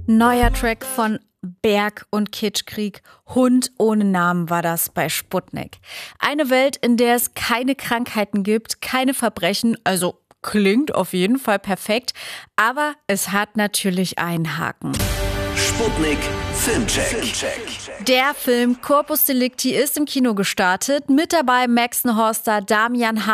Neuer Track von Berg und Kitschkrieg. Hund ohne Namen war das bei Sputnik. Eine Welt, in der es keine Krankheiten gibt, keine Verbrechen, also klingt auf jeden Fall perfekt, aber es hat natürlich einen Haken. Sputnik Filmcheck. Der Film Corpus Delicti ist im Kino gestartet. Mit dabei Maxen Horster, Damian